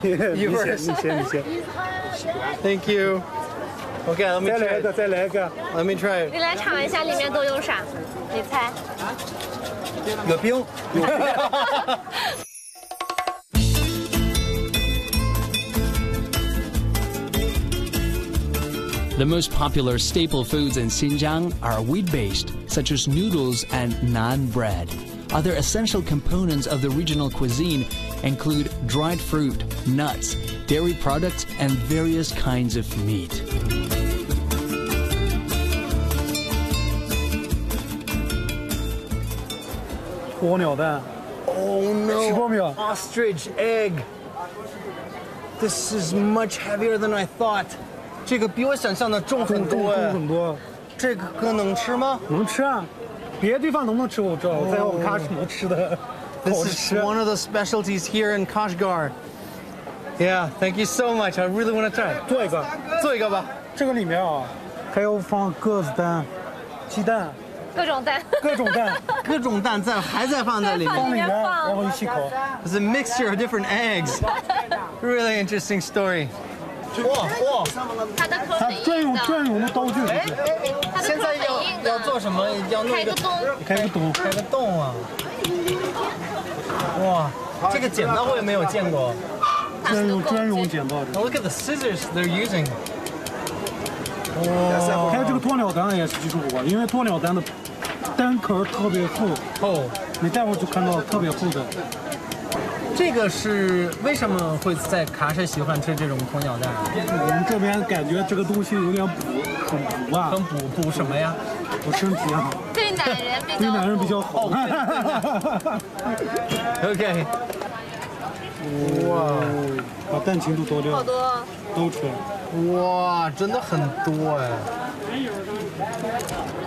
一会儿你先。 Thank you. Okay, let me 再 try. 来一个，再来一个。 Let me try. 你来尝一下里面都有啥？你猜。 有冰。 The most popular staple foods in Xinjiang are wheat-based, such as noodles and naan bread. Other essential components of the regional cuisine include dried fruit, nuts, dairy products, and various kinds of meat. Oh no! 吃过没有？ Ostrich egg. This is much heavier than I thought. 这个比我想象的重很多哎。 很多。 这个哥能吃吗？ 能吃啊，别的地方能不能吃我不知道，我在我们喀什能吃的。 This is one of the specialties here in Kashgar. Yeah, thank you so much. I really want to try. 做一个， 做一个吧。 这个里面啊，还有放鸽子蛋、鸡蛋， 各种蛋， 各种蛋， 各种蛋还在放在里面。 放里面，然后一起烤。 It's a mixture of different eggs. Really interesting story. 哇！ 它的壳它很硬的， 专用的道具。 它的壳现在很硬的。 要做什么？要弄开个洞， 开个洞， 开个洞啊！哇，这个剪刀我也没有见过。 专用剪刀。 Look at the scissors they're using. 还有这个鸵鸟蛋也是技术活，因为鸵鸟蛋的蛋壳特别厚。 哦， 你待会儿就看到特别厚的。 这个是为什么会在喀什喜欢吃这种鸵鸟蛋？ 我们这边感觉这个东西有点很补啊。 很补什么呀？ 补身体啊。 对男人比较， 对男人比较好。 OK。哇， 把蛋清都倒掉， 好多， 都出来。 哇，真的很多哎。